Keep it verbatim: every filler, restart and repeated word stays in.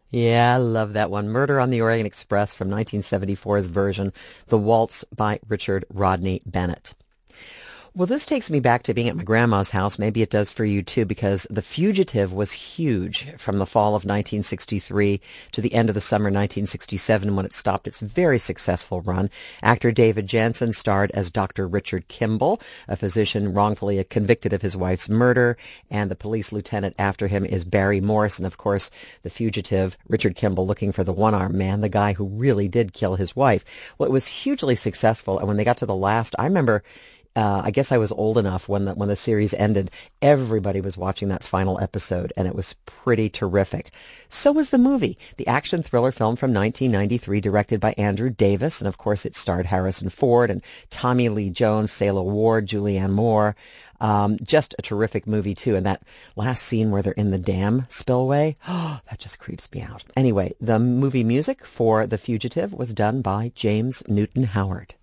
Yeah, I love that one. Murder on the Orient Express from nineteen seventy-four's version, The Waltz by Richard Rodney Bennett. Well, this takes me back to being at my grandma's house. Maybe it does for you too, because The Fugitive was huge from the fall of nineteen sixty-three to the end of the summer nineteen sixty-seven when it stopped its very successful run. Actor David Janssen starred as Doctor Richard Kimball, a physician wrongfully convicted of his wife's murder, and the police lieutenant after him is Barry Morse. And of course, The Fugitive, Richard Kimball looking for the one-armed man, the guy who really did kill his wife. Well, it was hugely successful, and when they got to the last, I remember Uh, I guess I was old enough when the, when the series ended. Everybody was watching that final episode, and it was pretty terrific. So was the movie, the action thriller film from nineteen ninety-three, directed by Andrew Davis, and of course it starred Harrison Ford and Tommy Lee Jones, Sayla Ward, Julianne Moore. Um, just a terrific movie, too. And that last scene where they're in the dam spillway, oh, that just creeps me out. Anyway, the movie music for The Fugitive was done by James Newton Howard.